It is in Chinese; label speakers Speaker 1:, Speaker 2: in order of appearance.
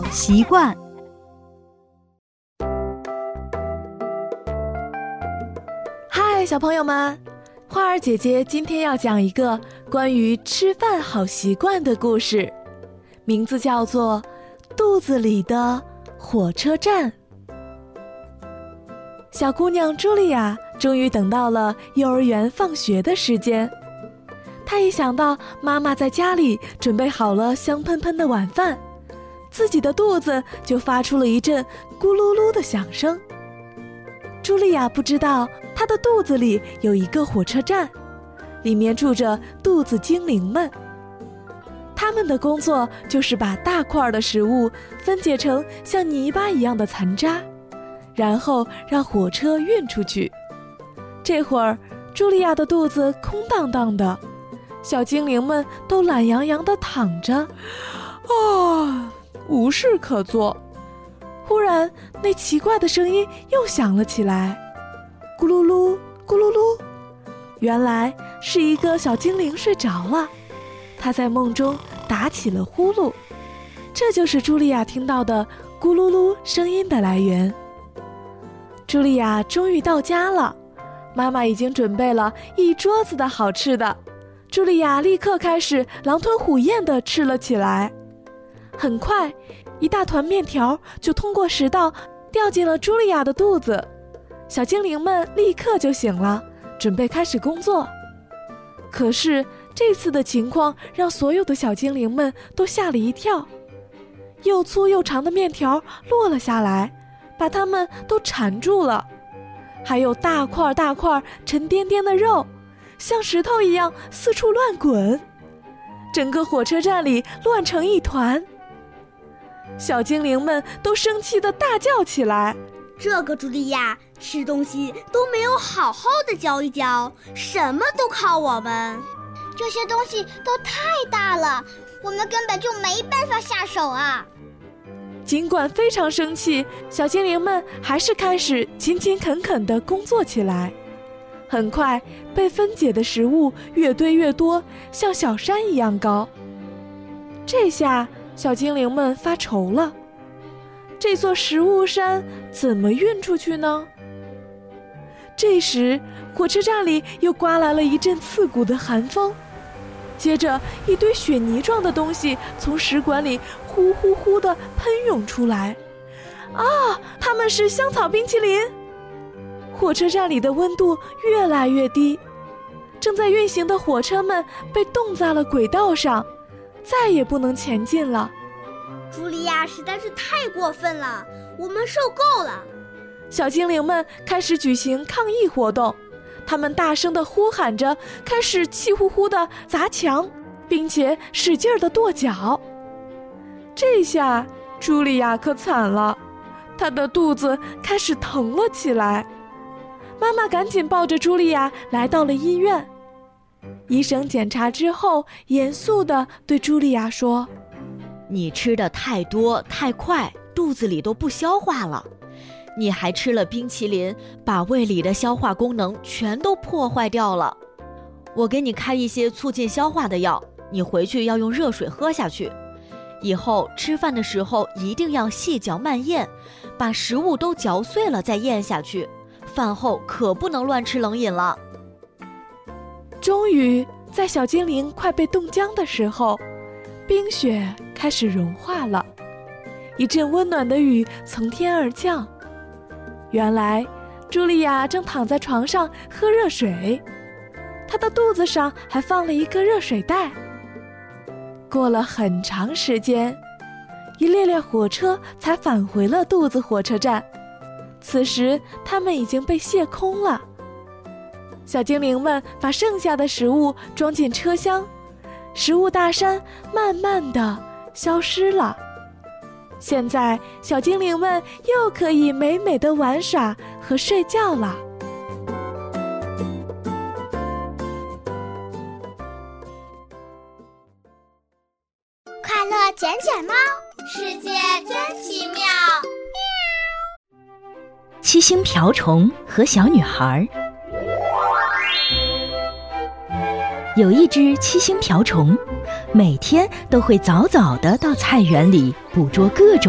Speaker 1: 习惯。
Speaker 2: 嗨，小朋友们，花儿姐姐今天要讲一个关于吃饭好习惯的故事，名字叫做《肚子里的火车站》。小姑娘茱莉亚终于等到了幼儿园放学的时间，她一想到妈妈在家里准备好了香喷喷的晚饭，自己的肚子就发出了一阵咕噜噜的响声。茱莉亚不知道她的肚子里有一个火车站，里面住着肚子精灵们。他们的工作就是把大块的食物分解成像泥巴一样的残渣，然后让火车运出去。这会儿茱莉亚的肚子空荡荡的，小精灵们都懒洋洋地躺着，无事可做。忽然那奇怪的声音又响了起来，咕噜噜咕噜噜。原来是一个小精灵睡着了，他在梦中打起了呼噜，这就是茱莉亚听到的咕噜噜声音的来源。茱莉亚终于到家了，妈妈已经准备了一桌子的好吃的，茱莉亚立刻开始狼吞虎咽地吃了起来。很快，一大团面条就通过食道掉进了茱莉亚的肚子，小精灵们立刻就醒了，准备开始工作。可是这次的情况让所有的小精灵们都吓了一跳，又粗又长的面条落了下来，把它们都缠住了，还有大块大块沉甸甸的肉，像石头一样四处乱滚，整个火车站里乱成一团。小精灵们都生气地大叫起来，
Speaker 3: 这个茱莉亚吃东西都没有好好的嚼一嚼，什么都靠我们，
Speaker 4: 这些东西都太大了，我们根本就没办法下手啊。
Speaker 2: 尽管非常生气，小精灵们还是开始勤勤恳恳地工作起来。很快，被分解的食物越堆越多，像小山一样高。这下小精灵们发愁了，这座食物山怎么运出去呢？这时，火车站里又刮来了一阵刺骨的寒风，接着一堆雪泥状的东西从食管里呼呼呼地喷涌出来。它们是香草冰淇淋！火车站里的温度越来越低，正在运行的火车们被冻在了轨道上，再也不能前进了。
Speaker 3: 茱莉亚实在是太过分了，我们受够了。
Speaker 2: 小精灵们开始举行抗议活动，他们大声地呼喊着，开始气呼呼地砸墙，并且使劲地跺脚。这下茱莉亚可惨了，她的肚子开始疼了起来。妈妈赶紧抱着茱莉亚来到了医院。医生检查之后，严肃地对茱莉亚说：
Speaker 5: 你吃的太多太快，肚子里都不消化了。你还吃了冰淇淋，把胃里的消化功能全都破坏掉了。我给你开一些促进消化的药，你回去要用热水喝下去。以后吃饭的时候一定要细嚼慢咽，把食物都嚼碎了再咽下去。饭后可不能乱吃冷饮了。
Speaker 2: 终于在小精灵快被冻僵的时候，冰雪开始融化了，一阵温暖的雨从天而降。原来茱莉亚正躺在床上喝热水，她的肚子上还放了一个热水袋。过了很长时间，一列列火车才返回了肚子火车站，此时它们已经被卸空了。小精灵们把剩下的食物装进车厢，食物大山慢慢地消失了。现在小精灵们又可以美美的玩耍和睡觉了。
Speaker 4: 快乐捡捡猫，
Speaker 6: 世界真奇妙。
Speaker 1: 七星瓢虫和小女孩。有一只七星瓢虫，每天都会早早地到菜园里捕捉各种